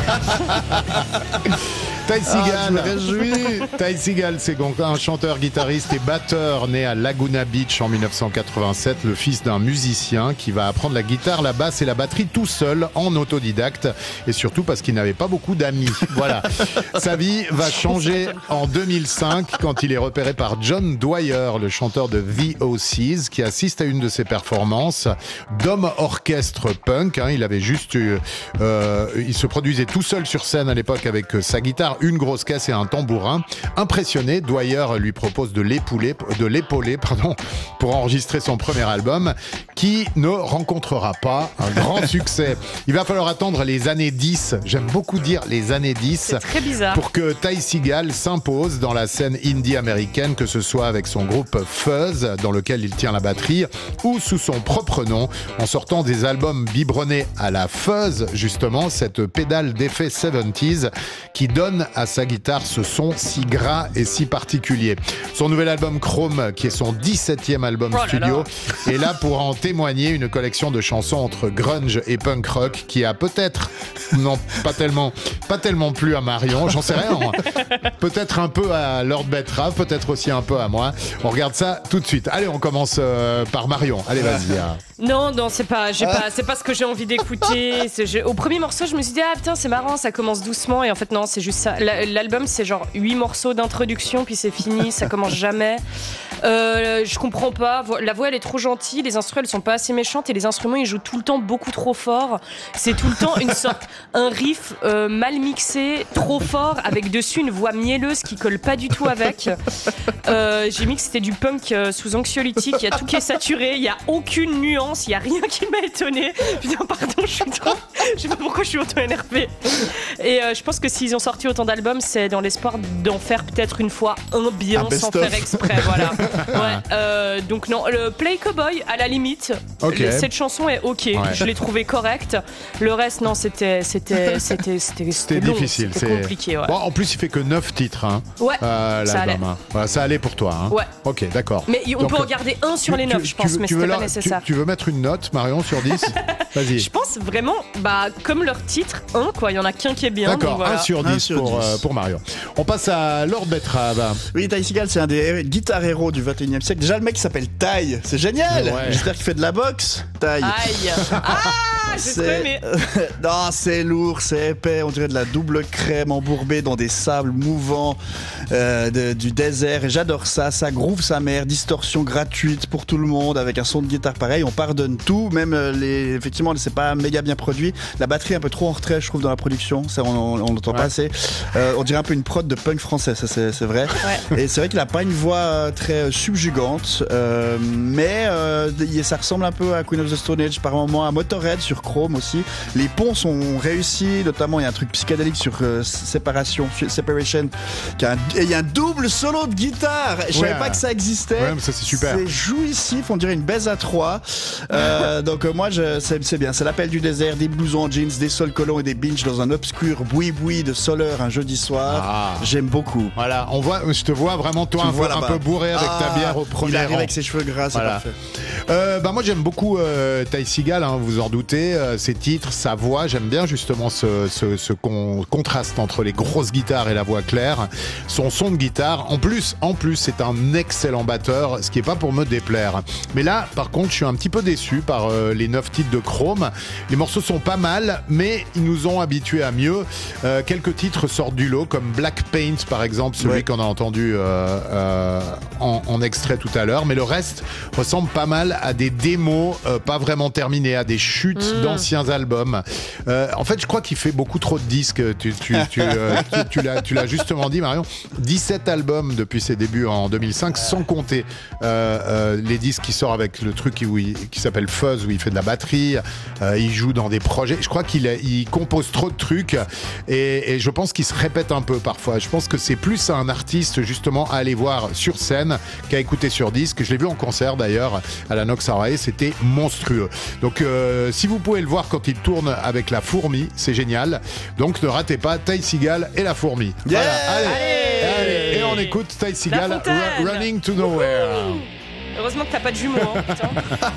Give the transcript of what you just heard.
Ty Segall, je me réjouis. Ty Segall, c'est donc un chanteur, guitariste et batteur né à Laguna Beach en 1987, le fils d'un musicien qui va apprendre la guitare, la basse et la batterie tout seul en autodidacte et surtout parce qu'il n'avait pas beaucoup d'amis. Voilà. Sa vie va changer en 2005 quand il est repéré par John Dwyer, le chanteur de The OCs, qui assiste à une de ses performances d'homme orchestre punk. Il avait juste il se produisait tout seul sur scène à l'époque avec sa guitare, une grosse caisse et un tambourin. Impressionné, Dwyer lui propose de l'épauler, pour enregistrer son premier album, qui ne rencontrera pas un grand succès. Il va falloir attendre les années 10, j'aime beaucoup dire les années 10, c'est très bizarre, pour que Ty Segall s'impose dans la scène indie américaine, que ce soit avec son groupe Fuzz, dans lequel il tient la batterie, ou sous son propre nom, en sortant des albums biberonnés à la Fuzz, justement, cette pédale d'effet 70s qui donne à sa guitare ce son si gras et si particulier. Son nouvel album Chrome, qui est son 17e album studio, est là pour en témoigner, une collection de chansons entre grunge et punk rock qui a peut-être, non pas tellement plu à Marion, j'en sais rien, peut-être un peu à Lord Betrave, peut-être aussi un peu à moi. On regarde ça tout de suite. Allez, on commence par Marion. Allez, vas-y. Non, c'est pas ce que j'ai envie d'écouter. Au premier morceau, je me suis dit, ah putain, c'est marrant, ça commence doucement. Et en fait, non, c'est juste ça. L'album, c'est genre 8 morceaux d'introduction, puis c'est fini, ça commence jamais. Je comprends pas. La voix, elle est trop gentille, les instruments, elles sont pas assez méchantes, et les instruments, ils jouent tout le temps beaucoup trop fort. C'est tout le temps un riff mal mixé, trop fort, avec dessus une voix mielleuse qui colle pas du tout avec. J'ai mis que c'était du punk sous anxiolytique, il y a tout qui est saturé, il y a aucune nuance, il y a rien qui m'a étonné. Putain, pardon, je sais pas pourquoi je suis autant énervée. Et je pense que s'ils ont sorti autant d'albums, c'est dans l'espoir d'en faire peut-être une fois un bien sans faire exprès, voilà. Ouais, donc non, le Play Cowboy à la limite. Okay. Cette chanson est ok, je l'ai trouvée correcte. Le reste, non, c'était long, difficile, c'était compliqué. Ouais. Bon, en plus, il fait que 9 titres. Ouais, ça allait. Voilà, ça allait pour toi. Ouais. Ok, d'accord. Mais on peut regarder un sur les 9, je pense, mais c'était pas nécessaire. Tu veux mettre une note, Marion, sur 10? Vas-y. Je pense vraiment, comme leur titre, 1, quoi. Il y en a qu'un qui est bien. D'accord, voilà. 1 sur 10 pour Marion. On passe à Lord Betrave. Oui, Ty Segall, c'est un des guitar héros du 21e siècle. Déjà, le mec s'appelle Ty. C'est génial. Ouais. J'espère qu'il fait de la boxe, Ty. Aïe. J'ai trop aimé. Non, c'est lourd, c'est épais. On dirait de la double crème embourbée dans des sables mouvants du désert. Et j'adore ça. Ça groove sa mère. Distorsion gratuite pour tout le monde avec un son de guitare pareil. On pardonne tout. Même effectivement, c'est pas méga bien produit. La batterie est un peu trop en retrait, je trouve, dans la production. Ça, on l'entend pas assez. On dirait un peu une prod de punk français, ça c'est vrai. Ouais. Et c'est vrai qu'il a pas une voix très subjugante, mais ça ressemble un peu à Queen of the Stone Age par moment, à Motorhead sur Chrome aussi. Les ponts sont réussis, notamment il y a un truc psychédélique sur Separation, et il y a un double solo de guitare. Je savais pas que ça existait. Ouais, mais ça c'est super. C'est jouissif, on dirait une baise à 3. Donc moi c'est bien, c'est l'appel du désert, des blousons en jeans, des sols collants et des binges dans un obscur boui-boui de soleur un jeudi soir. J'aime beaucoup. Voilà, je te vois vraiment toi un peu bourré avec ta bière au premier rang. Il arrive avec ses cheveux gras, c'est parfait. Moi j'aime beaucoup Ty Segall, vous en doutez, ses titres, sa voix. J'aime bien justement ce contraste entre les grosses guitares et la voix claire. Son son de guitare, en plus c'est un excellent batteur, ce qui est pas pour me déplaire. Mais là, par contre, je suis un petit peu déçu par les 9 titres de Chrome. Les morceaux sont pas mal, mais ils nous ont habitués à mieux. Quelques titres sortent du lot, comme Black Paint par exemple, celui qu'on a entendu en extrait tout à l'heure. Mais le reste ressemble pas mal à des démos pas vraiment terminées, à des chutes d'anciens albums. En fait, je crois qu'il fait beaucoup trop de disques. Tu l'as justement dit, Marion. 17 albums depuis ses débuts en 2005, sans compter les disques qui sortent avec le truc qui s'appelle Fuzz, où il fait de la batterie, il joue dans des projets. Je crois qu'il compose trop de trucs et je pense qu'il se répète un peu parfois. Je pense que c'est plus un artiste justement à aller voir sur scène qu'à écouter sur disque. Je l'ai vu en concert d'ailleurs à la Nox Array, c'était monstrueux. Donc si vous pouvez le voir quand il tourne avec la fourmi, c'est génial. Donc ne ratez pas Ty Segall et la fourmi. Yeah, voilà, allez. Et on écoute Ty Segall, Running to Nowhere. Heureusement que t'as pas de jumeaux, hein, putain.